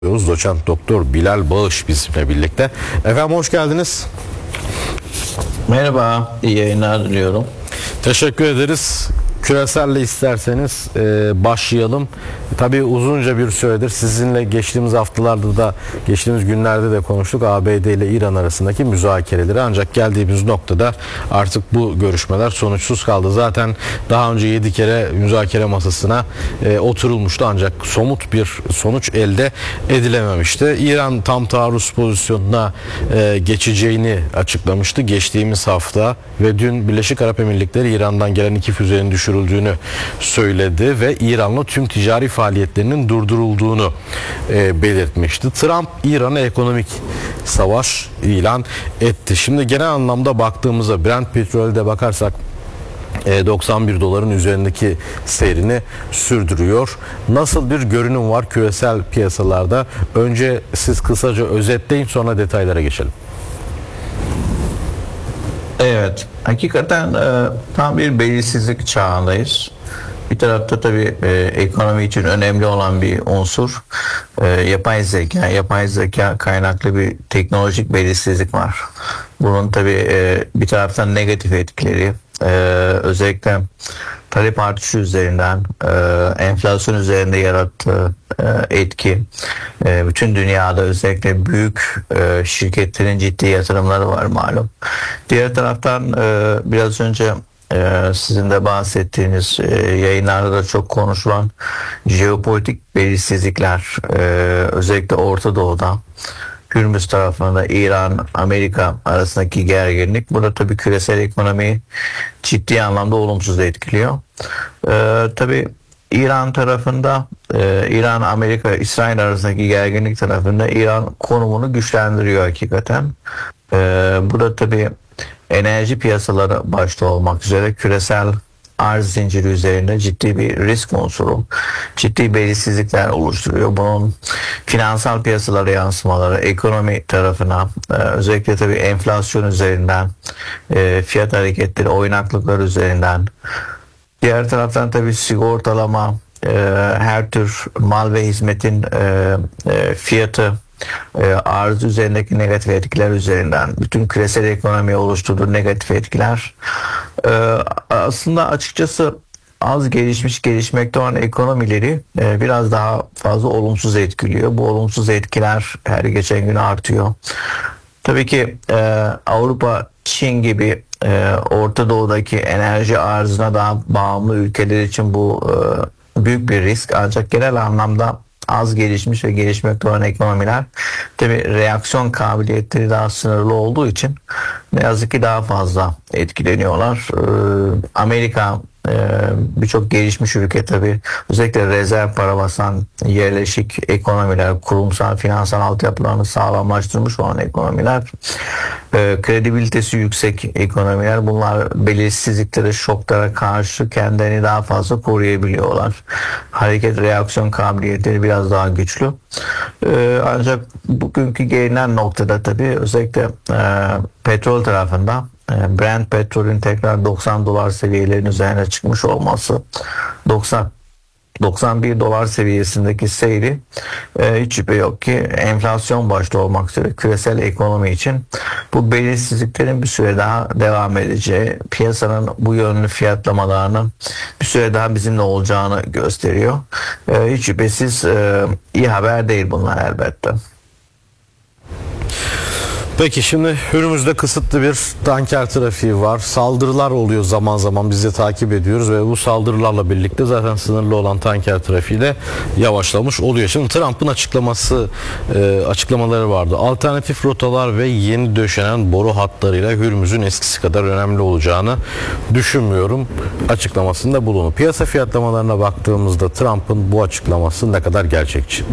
Doçent Doktor Bilal Bağış bizimle birlikte. Efendim hoş geldiniz. Merhaba, iyi yayınlar diliyorum. Teşekkür ederiz. Küreselle isterseniz başlayalım. Tabii uzunca bir süredir sizinle geçtiğimiz haftalarda da geçtiğimiz günlerde de konuştuk ABD ile İran arasındaki müzakereleri, ancak geldiğimiz noktada artık bu görüşmeler sonuçsuz kaldı. Zaten daha önce 7 kere müzakere masasına oturulmuştu, ancak somut bir sonuç elde edilememişti. İran tam taarruz pozisyonuna geçeceğini açıklamıştı geçtiğimiz hafta ve dün Birleşik Arap Emirlikleri İran'dan gelen 2 füzenin düşürüldüğünü söyledi ve İran'la tüm ticari faaliyetlerinin durdurulduğunu belirtmişti. Trump İran'a ekonomik savaş ilan etti. Şimdi genel anlamda baktığımızda Brent petrolde bakarsak 91 doların üzerindeki seyrini sürdürüyor. Nasıl bir görünüm var küresel piyasalarda? Önce siz kısaca özetleyin, sonra detaylara geçelim. Evet, hakikaten tam bir belirsizlik çağındayız. Bir tarafta tabii ekonomi için önemli olan bir unsur yapay zeka. Yapay zeka kaynaklı bir teknolojik belirsizlik var. Bunun tabii bir taraftan negatif etkileri, özellikle talep artışı üzerinden, enflasyon üzerinde yarattığı etki, bütün dünyada özellikle büyük şirketlerin ciddi yatırımları var malum. Diğer taraftan biraz önce sizin de bahsettiğiniz yayınlarda da çok konuşulan jeopolitik belirsizlikler, özellikle Orta Doğu'da, Hürmüz tarafında İran, Amerika arasındaki gerginlik, bu da tabii küresel ekonomiyi ciddi anlamda olumsuz etkiliyor. Tabii İran tarafında, İran, Amerika, İsrail arasındaki gerginlik tarafında İran konumunu güçlendiriyor hakikaten. Bu da tabii enerji piyasaları başta olmak üzere küresel arz zinciri üzerinde ciddi bir risk unsuru, ciddi belirsizlikler oluşturuyor. Bunun finansal piyasalara yansımaları, ekonomi tarafına, özellikle tabii enflasyon üzerinden, fiyat hareketleri, oynaklıklar üzerinden, diğer taraftan tabii sigortalama, her tür mal ve hizmetin fiyatı, arz üzerindeki negatif etkiler üzerinden bütün küresel ekonomiye oluşturduğu negatif etkiler aslında açıkçası az gelişmiş, gelişmekte olan ekonomileri biraz daha fazla olumsuz etkiliyor. Bu olumsuz etkiler her geçen gün artıyor. Tabii ki Avrupa, Çin gibi Orta Doğu'daki enerji arzına daha bağımlı ülkeler için bu büyük bir risk. Ancak genel anlamda az gelişmiş ve gelişmekte olan ekonomiler tabii reaksiyon kabiliyetleri daha sınırlı olduğu için ne yazık ki daha fazla etkileniyorlar. Amerika, birçok gelişmiş ülke tabii özellikle rezerv para basan yerleşik ekonomiler, kurumsal finansal altyapılarını sağlamlaştırmış olan ekonomiler, kredibilitesi yüksek ekonomiler, bunlar belirsizliklere, şoklara karşı kendilerini daha fazla koruyabiliyorlar. Hareket reaksiyon kabiliyetleri biraz daha güçlü. Ancak bugünkü gelinen noktada tabii özellikle petrol tarafında Brent petrolün tekrar 90 dolar seviyelerinin üzerine çıkmış olması, 91 dolar seviyesindeki seyri hiç şüphe yok ki enflasyon başta olmak üzere küresel ekonomi için bu belirsizliklerin bir süre daha devam edeceği, piyasanın bu yönlü fiyatlamalarının bir süre daha bizimle olacağını gösteriyor. Hiç şüphesiz iyi haber değil bunlar elbette. Peki şimdi Hürmüz'de kısıtlı bir tanker trafiği var. Saldırılar oluyor zaman zaman, biz de takip ediyoruz ve bu saldırılarla birlikte zaten sınırlı olan tanker trafiği de yavaşlamış oluyor. Şimdi Trump'ın açıklamaları vardı. Alternatif rotalar ve yeni döşenen boru hatlarıyla Hürmüz'ün eskisi kadar önemli olacağını düşünmüyorum açıklamasında bulundu. Piyasa fiyatlamalarına baktığımızda Trump'ın bu açıklaması ne kadar gerçekçi?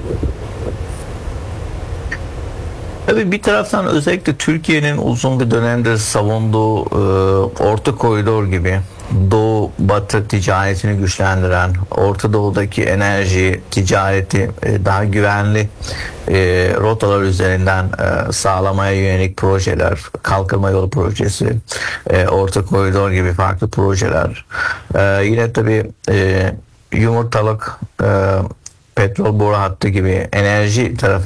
Tabii bir taraftan özellikle Türkiye'nin uzun bir dönemdir savunduğu Orta Koridor gibi Doğu Batı ticaretini güçlendiren, Orta Doğu'daki enerji ticareti daha güvenli rotalar üzerinden sağlamaya yönelik projeler, Kalkınma Yolu projesi, Orta Koridor gibi farklı projeler. Yine tabii yumurtalık petrol boru hattı gibi enerji tarafı